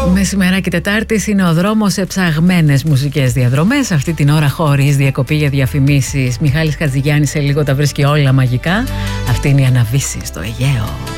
Μεσημεράκι Τετάρτης είναι ο δρόμος σε ψαγμένες μουσικές διαδρομές. Αυτή την ώρα χωρίς διακοπή για διαφημίσεις. Μιχάλης Χατζηγιάννης σε λίγο τα βρίσκει όλα μαγικά. Αυτή είναι η Αναβίση στο Αιγαίο.